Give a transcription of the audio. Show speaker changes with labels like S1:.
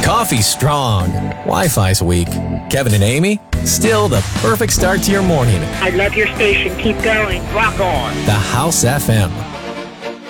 S1: Coffee's strong. Wi-Fi's weak. Kevin and Amy, still the perfect start to your morning.
S2: I love your station. Keep going. Rock on.
S1: The House FM.